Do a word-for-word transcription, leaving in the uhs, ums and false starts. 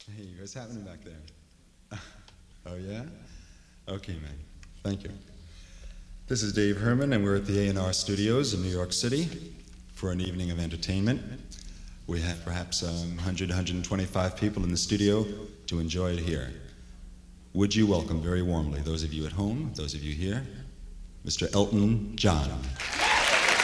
Hey, what's happening back there? Oh, yeah? Okay, man. Thank you. This is Dave Herman, and we're at the A and R Studios in New York City for an evening of entertainment. We have perhaps um, one hundred, one hundred twenty-five people in the studio to enjoy it here. Would you welcome very warmly those of you at home, those of you here, Mister Elton John.